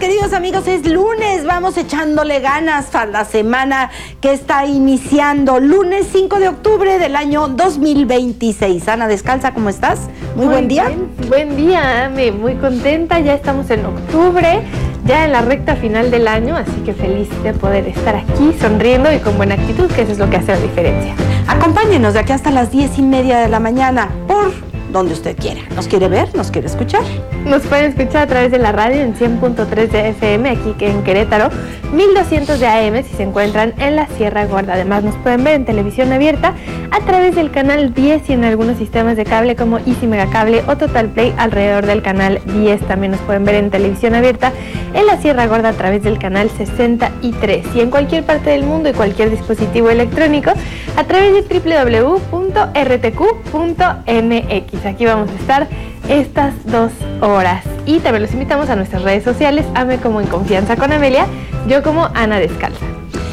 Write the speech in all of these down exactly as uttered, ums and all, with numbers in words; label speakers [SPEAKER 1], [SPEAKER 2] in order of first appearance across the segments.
[SPEAKER 1] queridos amigos, es lunes, vamos echándole ganas a la semana que está iniciando, lunes cinco de octubre del año dos mil veintiséis. Ana Descalza, ¿cómo estás? Muy, muy buen día.
[SPEAKER 2] Bien. Buen día, Ame, muy contenta, ya estamos en octubre, ya en la recta final del año, así que feliz de poder estar aquí sonriendo y con buena actitud, que eso es lo que hace la diferencia.
[SPEAKER 1] Acompáñenos de aquí hasta las diez y media de la mañana por donde usted quiera. ¿Nos quiere ver? ¿Nos quiere escuchar?
[SPEAKER 2] Nos pueden escuchar a través de la radio en cien punto tres de F M aquí en Querétaro, mil doscientos de A M si se encuentran en la Sierra Gorda. Además nos pueden ver en televisión abierta a través del canal diez y en algunos sistemas de cable como Easy Megacable o Total Play alrededor del canal diez. También nos pueden ver en televisión abierta en la Sierra Gorda a través del canal sesenta y tres y en cualquier parte del mundo y cualquier dispositivo electrónico a través de doble u doble u doble u punto r t q punto m x. Aquí vamos a estar estas dos horas y también los invitamos a nuestras redes sociales, Ame como En Confianza con Amelia, yo como Ana Descalza.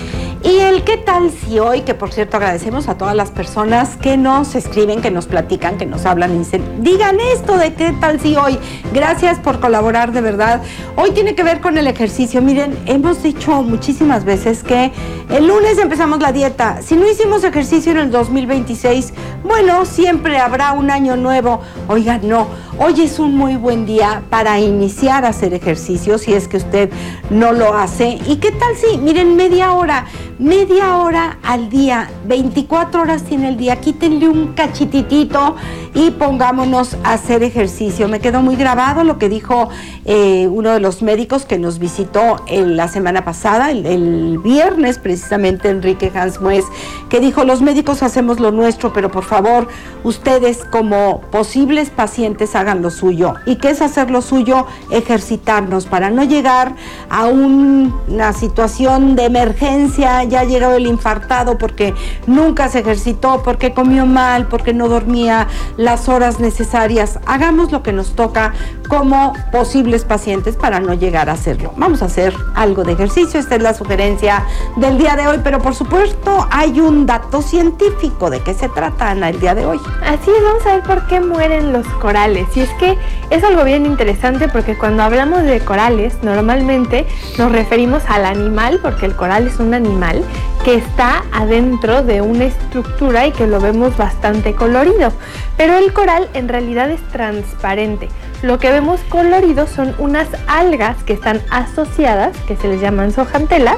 [SPEAKER 1] Y el qué tal si hoy, que por cierto agradecemos a todas las personas que nos escriben, que nos platican, que nos hablan y dicen, digan esto de qué tal si hoy. Gracias por colaborar, de verdad. Hoy tiene que ver con el ejercicio. Miren, hemos dicho muchísimas veces que el lunes empezamos la dieta. Si no hicimos ejercicio en el dos mil veintiséis, bueno, siempre habrá un año nuevo. Oigan, no. Hoy es un muy buen día para iniciar a hacer ejercicio, si es que usted no lo hace. ¿Y qué tal si, miren, media hora, media hora al día, veinticuatro horas tiene el día, quítenle un cachititito y pongámonos a hacer ejercicio? Me quedó muy grabado lo que dijo eh, uno de los médicos que nos visitó en la semana pasada, el, el viernes precisamente, Enrique Hansmues, que dijo, los médicos hacemos lo nuestro, pero por favor, ustedes como posibles pacientes hagan lo suyo. ¿Y qué es hacer lo suyo? Ejercitarnos para no llegar a un, una situación de emergencia. Ya ha llegado el infartado porque nunca se ejercitó, porque comió mal, porque no dormía las horas necesarias. Hagamos lo que nos toca como posibles pacientes para no llegar a hacerlo. Vamos a hacer algo de ejercicio. Esta es la sugerencia del día de hoy, pero por supuesto hay un dato científico. ¿De qué se trata, Ana, el día de hoy?
[SPEAKER 2] Así es, vamos a ver por qué mueren los corales. Y es que es algo bien interesante porque cuando hablamos de corales, normalmente nos referimos al animal, porque el coral es un animal que está adentro de una estructura y que lo vemos bastante colorido. Pero el coral en realidad es transparente. Lo que vemos colorido son unas algas que están asociadas, que se les llaman zooxantelas,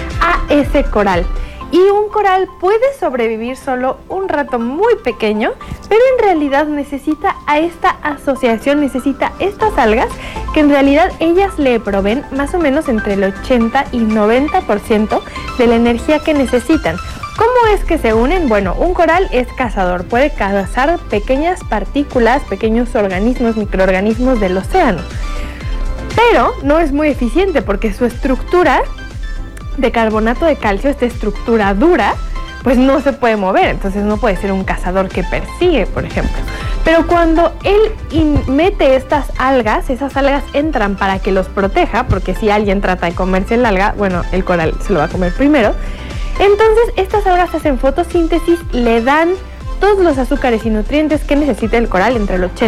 [SPEAKER 2] a ese coral. Y un coral puede sobrevivir solo un rato muy pequeño, pero en realidad necesita a esta asociación, necesita estas algas que en realidad ellas le proveen más o menos entre el ochenta y noventa por ciento de la energía que necesitan. ¿Cómo es que se unen? Bueno, un coral es cazador, puede cazar pequeñas partículas, pequeños organismos, microorganismos del océano, pero no es muy eficiente porque su estructura de carbonato de calcio, esta estructura dura, pues no se puede mover, entonces no puede ser un cazador que persigue, por ejemplo. Pero cuando él mete estas algas, esas algas entran para que los proteja, porque si alguien trata de comerse el alga, bueno, el coral se lo va a comer primero. Entonces estas algas hacen fotosíntesis, le dan todos los azúcares y nutrientes que necesita el coral, entre el ochenta